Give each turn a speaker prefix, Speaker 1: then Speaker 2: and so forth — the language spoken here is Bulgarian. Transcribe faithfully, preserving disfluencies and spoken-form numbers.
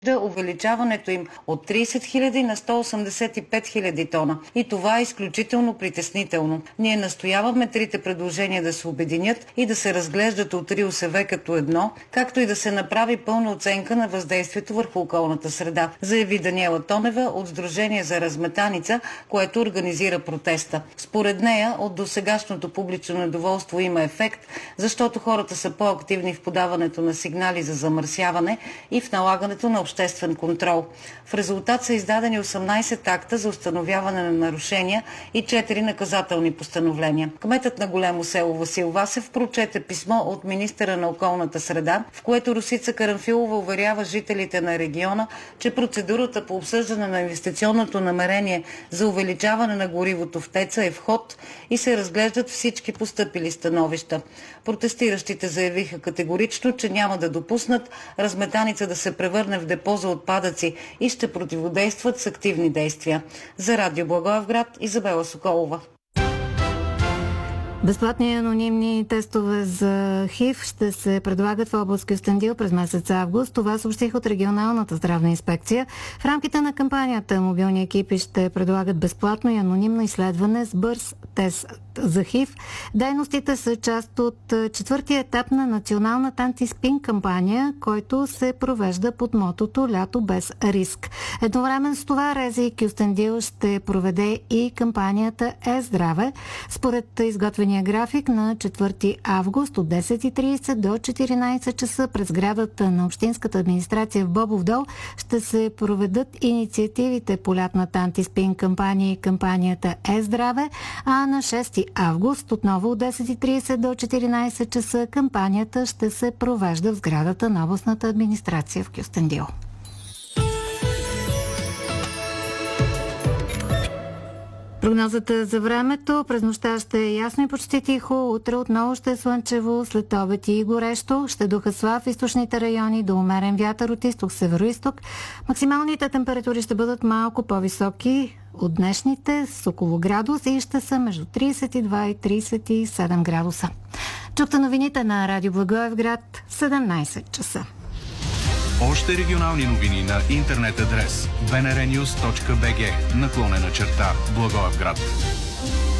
Speaker 1: увеличаването им от трийсет хиляди на сто осемдесет и пет хиляди тона. И това е изключително притеснително. Ние настояваме трите предложения да се обединят и да се разглеждат от РИОСВ като едно, както и да се направи пълна оценка на въздействието върху околната среда, заяви Даниела Тонева от Сдружение за разметаница, което организира протеста. Според нея от досегашното публично недоволство има ефект, защото хората са по-активни в подаването на сигнали за замърсяване и в налагането на обществен контрол. В резултат са издадени осемнайсет акта за установяване на нарушения и четири наказателни постановления. Кметът на Големо село Васил Васев прочете писмо от министъра на околната среда, в което Росица Карамфилова уверява жителите на региона, че процедурата по обсъждане на инвестиционното намерение за увеличаване на горивото в ТЕЦ-а е в ход и се разглеждат всички постъпили становища. Протестиращите заявиха категорично, че няма да допуснат разметаница да се превърне в депо за отпадъци и ще противодействат с активни действия. За Радио Благоевград, Изабела Соколова.
Speaker 2: Безплатни анонимни тестове за ХИВ ще се предлагат в област Кюстендил през месец август. Това съобщих от регионалната здравна инспекция. В рамките на кампанията мобилни екипи ще предлагат безплатно и анонимно изследване с бърз тест за ХИВ. Дейностите са част от четвъртия етап на националната антиспин кампания, който се провежда под мотото "Лято без риск". Едновременно с това РЗИ Кюстендил ще проведе и кампанията Е-здраве. Според изготвения график на четвърти август от десет и трийсет до четиринайсет часа през сградата на Общинската администрация в Бобов дол ще се проведат инициативите по лятната антиспин кампания и кампанията Е-здраве, а на шести август отново от десет и трийсет до четиринайсет часа кампанията ще се провежда в сградата на областната администрация в Кюстендил. Прогнозата за времето: през нощта ще е ясно и почти тихо, утре отново ще е слънчево, след обед и горещо, ще духа слаб в източните райони до умерен вятър от изток-североизток. Максималните температури ще бъдат малко по-високи от днешните с около градус и ще са между трийсет и два и трийсет и седем градуса. Чухте новините на Радио Благоевград, седемнайсет часа.
Speaker 3: Още регионални новини на интернет адрес би ен ар нюз точка би джи наклонена черта Благоевград.